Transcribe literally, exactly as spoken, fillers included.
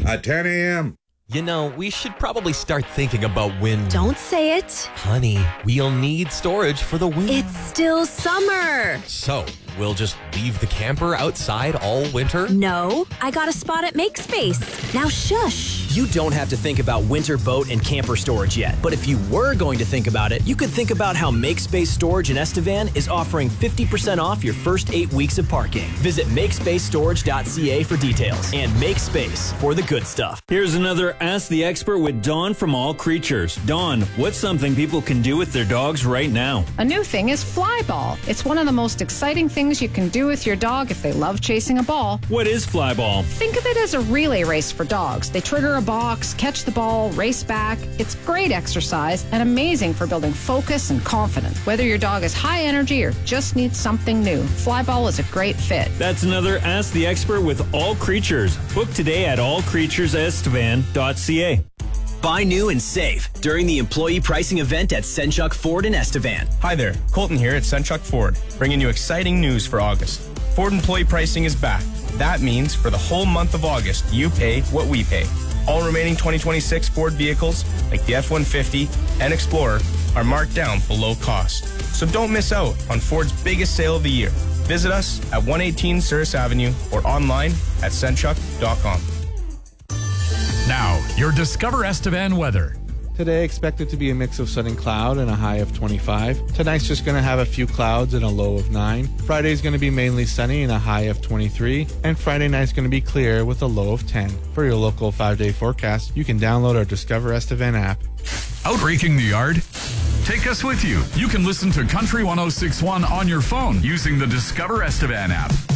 at ten a.m. You know, we should probably start thinking about when... Don't say it. Honey, we'll need storage for the winter. It's still summer. So, we'll just leave the camper outside all winter? No, I got a spot at MakeSpace. Now shush. You don't have to think about winter boat and camper storage yet. But if you were going to think about it, you could think about how MakeSpace Storage in Estevan is offering fifty percent off your first eight weeks of parking. Visit make space storage dot c a for details. And make space for the good stuff. Here's another Ask the Expert with Dawn from All Creatures. Dawn, what's something people can do with their dogs right now? A new thing is Flyball. It's one of the most exciting things you can do with your dog if they love chasing a ball. What is Flyball? Think of it as a relay race for dogs. They trigger a box, catch the ball, race back. It's great exercise and amazing for building focus and confidence. Whether your dog is high energy or just needs something new, Flyball is a great fit. That's another Ask the Expert with All Creatures. Book today at all creatures estevan dot c a. Buy new and save during the employee pricing event at Senchuk Ford in Estevan. Hi there, Colton here at Senchuk Ford, bringing you exciting news for August. Ford employee pricing is back. That means for the whole month of August, you pay what we pay. All remaining twenty twenty-six Ford vehicles, like the F one fifty and Explorer, are marked down below cost. So don't miss out on Ford's biggest sale of the year. Visit us at one eighteen Souris Avenue or online at senchuk dot com. Now, your Discover Estevan weather. Today expected to be a mix of sun and cloud and a high of twenty-five. Tonight's just going to have a few clouds and a low of nine. Friday's going to be mainly sunny and a high of twenty-three. And Friday night's going to be clear with a low of ten. For your local five-day forecast, you can download our Discover Estevan app. Out raking the yard? Take us with you. You can listen to Country one oh six point one on your phone using the Discover Estevan app.